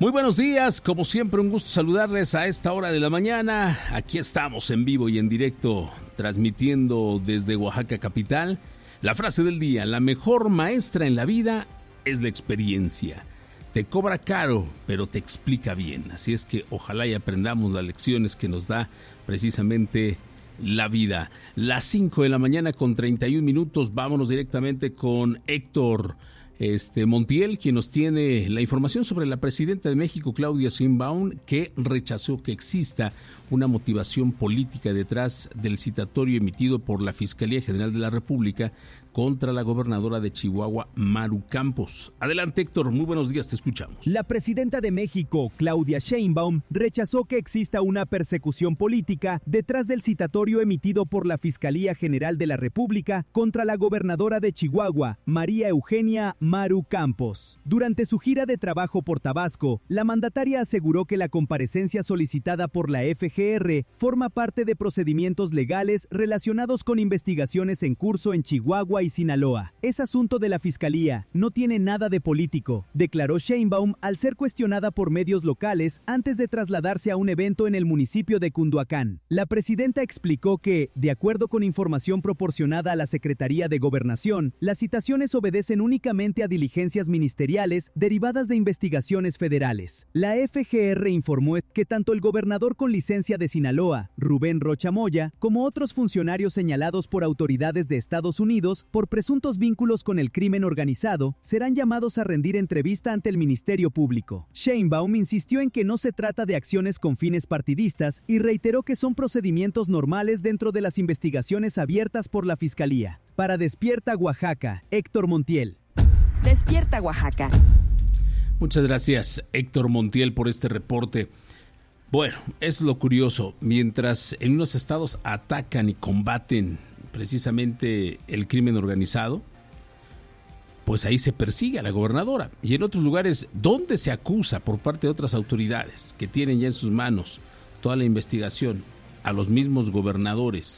Muy buenos días, como siempre un gusto saludarles a esta hora de la mañana. Aquí estamos en vivo y en directo, transmitiendo desde Oaxaca capital. La frase del día: la mejor maestra en la vida es la experiencia. Te cobra caro, pero te explica bien. Así es que ojalá y aprendamos las lecciones que nos da precisamente la vida. Las 5 de la mañana con 31 minutos, vámonos directamente con Héctor Montiel, quien nos tiene la información sobre la presidenta de México, Claudia Sheinbaum, que rechazó que exista una motivación política detrás del citatorio emitido por la Fiscalía General de la República contra la gobernadora de Chihuahua, Maru Campos. Adelante, Héctor, muy buenos días, te escuchamos. La presidenta de México, Claudia Sheinbaum, rechazó que exista una persecución política detrás del citatorio emitido por la Fiscalía General de la República contra la gobernadora de Chihuahua, María Eugenia Maru Campos. Durante su gira de trabajo por Tabasco, la mandataria aseguró que la comparecencia solicitada por la FGR forma parte de procedimientos legales relacionados con investigaciones en curso en Chihuahua y Sinaloa. Es asunto de la Fiscalía, no tiene nada de político, declaró Sheinbaum al ser cuestionada por medios locales antes de trasladarse a un evento en el municipio de Cunduacán. La presidenta explicó que, de acuerdo con información proporcionada a la Secretaría de Gobernación, las citaciones obedecen únicamente a diligencias ministeriales derivadas de investigaciones federales. La FGR informó que tanto el gobernador con licencia de Sinaloa, Rubén Rocha Moya, como otros funcionarios señalados por autoridades de Estados Unidos por presuntos vínculos con el crimen organizado serán llamados a rendir entrevista ante el Ministerio Público. Sheinbaum insistió en que no se trata de acciones con fines partidistas y reiteró que son procedimientos normales dentro de las investigaciones abiertas por la Fiscalía. Para Despierta Oaxaca, Héctor Montiel. Despierta Oaxaca. Muchas gracias, Héctor Montiel, por este reporte. Bueno, es lo curioso, mientras en unos estados atacan y combaten precisamente el crimen organizado, pues ahí se persigue a la gobernadora. Y en otros lugares donde se acusa por parte de otras autoridades que tienen ya en sus manos toda la investigación a los mismos gobernadores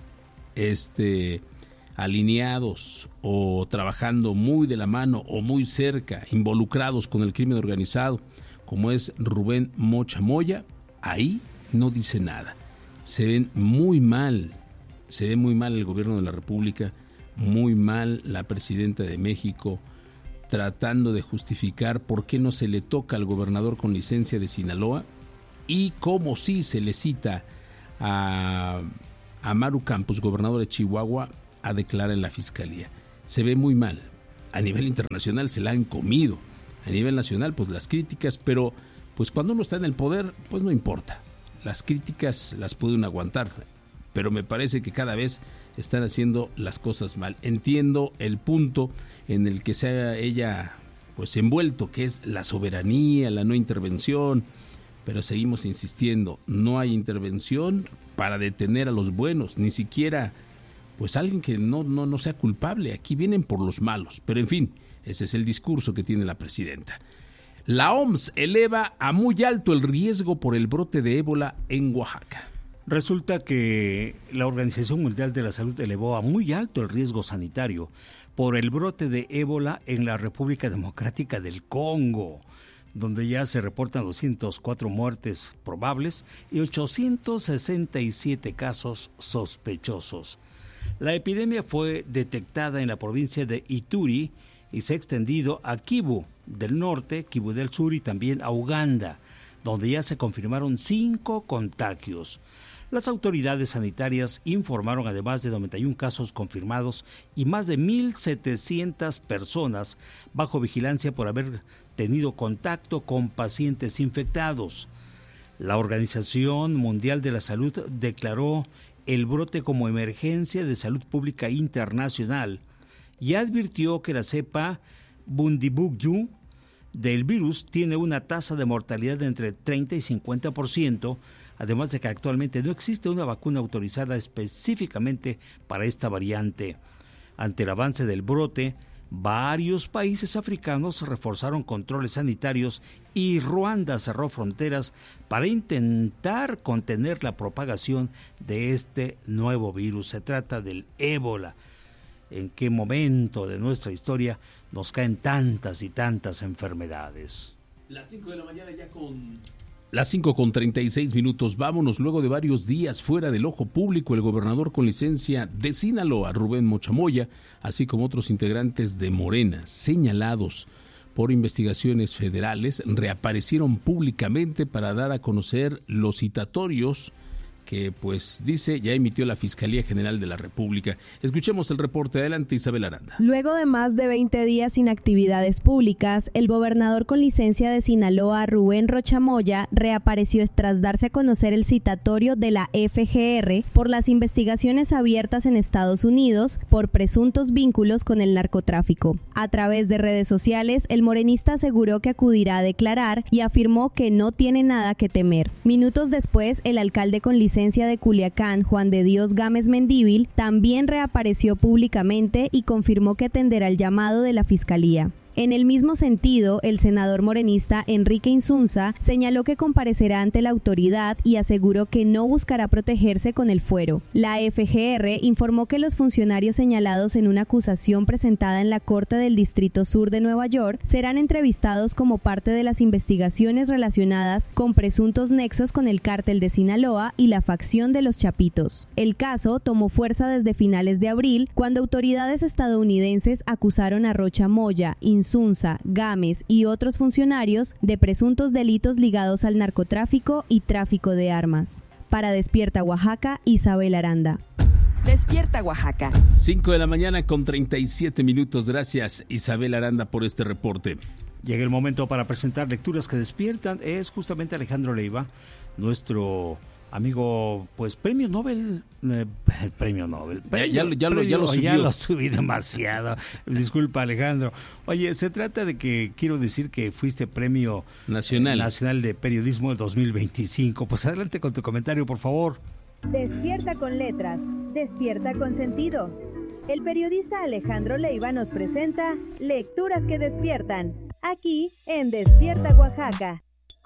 alineados o trabajando muy de la mano o muy cerca, involucrados con el crimen organizado, como es Rubén Mocha Moya, ahí no dice nada. Se ve muy mal el gobierno de la República, muy mal la presidenta de México, tratando de justificar por qué no se le toca al gobernador con licencia de Sinaloa y cómo sí se le cita a Maru Campos, gobernador de Chihuahua, a declarar en la Fiscalía. Se ve muy mal. A nivel internacional se la han comido. A nivel nacional, pues las críticas, pero pues cuando uno está en el poder, pues no importa. Las críticas las puede uno aguantar, pero me parece que cada vez están haciendo las cosas mal. Entiendo el punto en el que se ha ella pues envuelto, que es la soberanía, la no intervención, pero seguimos insistiendo, no hay intervención para detener a los buenos, ni siquiera pues alguien que no sea culpable. Aquí vienen por los malos, pero en fin, ese es el discurso que tiene la presidenta. La OMS eleva a muy alto el riesgo por el brote de ébola en Oaxaca. Resulta que la Organización Mundial de la Salud elevó a muy alto el riesgo sanitario por el brote de ébola en la República Democrática del Congo, donde ya se reportan 204 muertes probables y 867 casos sospechosos. La epidemia fue detectada en la provincia de Ituri y se ha extendido a Kivu del norte, Kivu del sur y también a Uganda, donde ya se confirmaron 5 contagios. Las autoridades sanitarias informaron además de 91 casos confirmados y más de 1,700 personas bajo vigilancia por haber tenido contacto con pacientes infectados. La Organización Mundial de la Salud declaró el brote como emergencia de salud pública internacional y advirtió que la cepa Bundibugyo del virus tiene una tasa de mortalidad de entre 30 y 50%, además de que actualmente no existe una vacuna autorizada específicamente para esta variante. Ante el avance del brote, varios países africanos reforzaron controles sanitarios y Ruanda cerró fronteras para intentar contener la propagación de este nuevo virus. Se trata del ébola. ¿En qué momento de nuestra historia nos caen tantas y tantas enfermedades? Las 5 de la mañana ya con... Las 5:36. Vámonos. Luego de varios días fuera del ojo público, el gobernador con licencia de Sinaloa, Rubén Mocha Moya, así como otros integrantes de Morena, señalados por investigaciones federales, reaparecieron públicamente para dar a conocer los citatorios que, pues, dice, ya emitió la Fiscalía General de la República. Escuchemos el reporte. Adelante, Isabel Aranda. Luego de más de 20 días sin actividades públicas, el gobernador con licencia de Sinaloa, Rubén Rocha Moya, reapareció tras darse a conocer el citatorio de la FGR por las investigaciones abiertas en Estados Unidos por presuntos vínculos con el narcotráfico. A través de redes sociales, el morenista aseguró que acudirá a declarar y afirmó que no tiene nada que temer. Minutos después, el alcalde con licencia de Culiacán, Juan de Dios Gámez Mendívil, también reapareció públicamente y confirmó que atenderá el llamado de la Fiscalía. En el mismo sentido, el senador morenista Enrique Insunza señaló que comparecerá ante la autoridad y aseguró que no buscará protegerse con el fuero. La FGR informó que los funcionarios señalados en una acusación presentada en la Corte del Distrito Sur de Nueva York serán entrevistados como parte de las investigaciones relacionadas con presuntos nexos con el cártel de Sinaloa y la facción de los Chapitos. El caso tomó fuerza desde finales de abril, cuando autoridades estadounidenses acusaron a Rocha Moya, Insunza, Gámez y otros funcionarios de presuntos delitos ligados al narcotráfico y tráfico de armas. Para Despierta Oaxaca, Isabel Aranda. Despierta Oaxaca. 5:37. Gracias, Isabel Aranda, por este reporte. Llega el momento para presentar lecturas que despiertan. Es justamente Alejandro Leiva, nuestro amigo, pues premio Nobel. Ya lo subió. Ya lo subí demasiado. Disculpa, Alejandro. Oye, se trata de que quiero decir que fuiste premio Nacional de Periodismo del 2025. Pues adelante con tu comentario, por favor. Despierta con letras, despierta con sentido. El periodista Alejandro Leiva nos presenta Lecturas que despiertan, aquí en Despierta Oaxaca.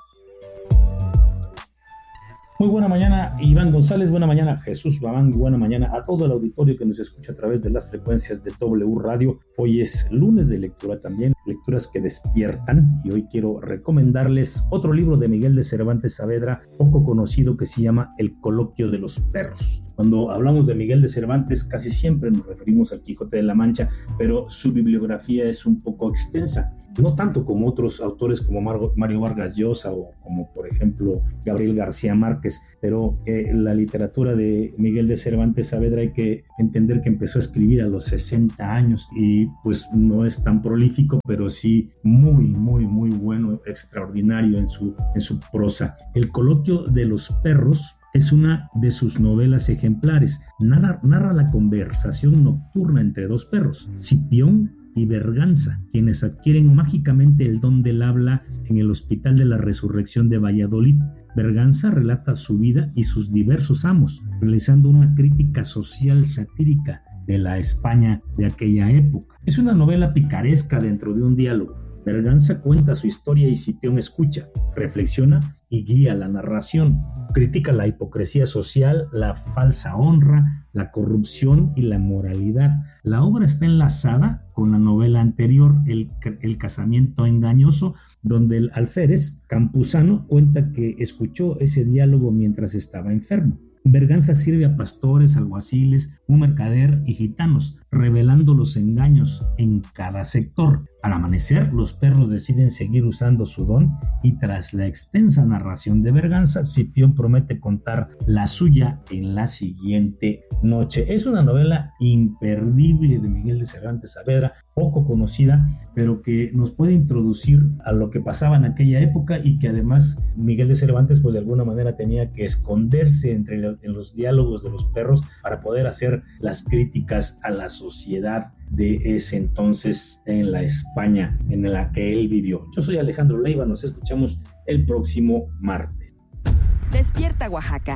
Muy buena mañana, Iván González, buena mañana, Jesús Babán, buena mañana a todo el auditorio que nos escucha a través de las frecuencias de W Radio. Hoy es lunes de lectura también, lecturas que despiertan, y hoy quiero recomendarles otro libro de Miguel de Cervantes Saavedra, poco conocido, que se llama El Coloquio de los Perros. Cuando hablamos de Miguel de Cervantes, casi siempre nos referimos al Quijote de la Mancha, pero su bibliografía es un poco extensa, no tanto como otros autores como Mario Vargas Llosa o como, por ejemplo, Gabriel García Márquez, pero la literatura de Miguel de Cervantes Saavedra hay que entender que empezó a escribir a los 60 años y pues no es tan prolífico, pero sí muy bueno, extraordinario en su prosa. El Coloquio de los Perros es una de sus novelas ejemplares. Narra la conversación nocturna entre dos perros, Cipión y Berganza, quienes adquieren mágicamente el don del habla en el Hospital de la Resurrección de Valladolid. Berganza relata su vida y sus diversos amos, realizando una crítica social satírica de la España de aquella época. Es una novela picaresca dentro de un diálogo. Berganza cuenta su historia y Cipión escucha, reflexiona y guía la narración. Critica la hipocresía social, la falsa honra, la corrupción y la moralidad. La obra está enlazada con la novela anterior, El casamiento engañoso, donde el alférez Campuzano cuenta que escuchó ese diálogo mientras estaba enfermo. Berganza sirve a pastores, alguaciles, un mercader y gitanos, revelando los engaños en cada sector. Al amanecer, los perros deciden seguir usando su don y tras la extensa narración de Berganza, Cipión promete contar la suya en la siguiente noche. Es una novela imperdible de Miguel de Cervantes Saavedra, poco conocida, pero que nos puede introducir a lo que pasaba en aquella época y que además Miguel de Cervantes pues de alguna manera tenía que esconderse en los diálogos de los perros para poder hacer las críticas a la sociedad de ese entonces en la España en la que él vivió. Yo soy Alejandro Leiva, nos escuchamos el próximo martes. Despierta Oaxaca.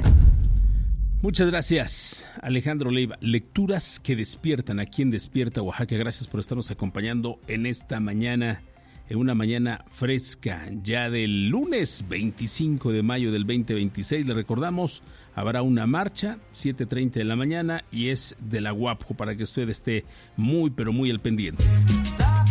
Muchas gracias, Alejandro Leiva. Lecturas que despiertan aquí en Despierta Oaxaca. Gracias por estarnos acompañando en esta mañana, en una mañana fresca, ya del lunes 25 de mayo del 2026. Le recordamos, habrá una marcha, 7:30 de la mañana, y es de la UAPJO, para que usted esté muy, pero muy al pendiente.